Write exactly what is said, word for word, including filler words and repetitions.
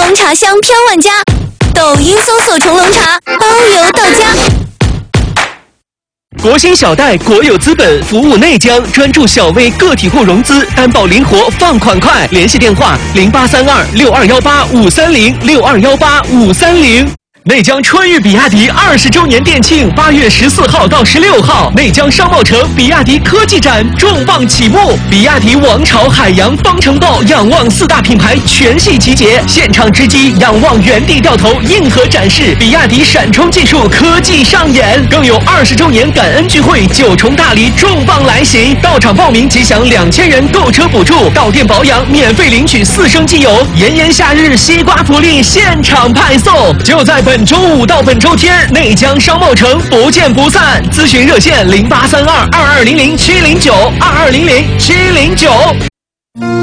龙茶香飘万家，抖音搜索虫龙茶，包邮到家。 国兴小贷国有资本服务内江，专注小微个体户融资，担保灵活，放款快。联系电话零八三二六二幺八五三零六二幺八五三零。内江春裕比亚迪二十周年店庆，八月十四号到十六号，内江商贸城比亚迪科技展重磅启幕，比亚迪王朝、海洋、方程豹、仰望四大品牌全系集结，现场直击仰望原地掉头，硬核展示比亚迪闪充技术，科技上演，更有二十周年感恩聚会，九重大礼重磅来袭，到场报名即享两千元购车补助，到店保养免费领取四升机油，炎炎夏日西瓜福利现场派送，就在本。本周五到本周天，内江商贸城不见不散。咨询热线零八三二二二零零七零九二二零零七零九。